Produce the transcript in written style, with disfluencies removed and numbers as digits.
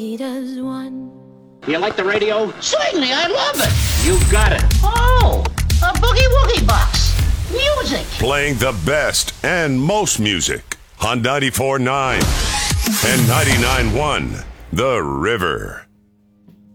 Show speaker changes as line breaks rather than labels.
He does one.
You like the radio?
Certainly, I love it.
You got it.
Oh, a boogie woogie box. Music.
Playing the best and most music on 94.9 and 99.1 The River.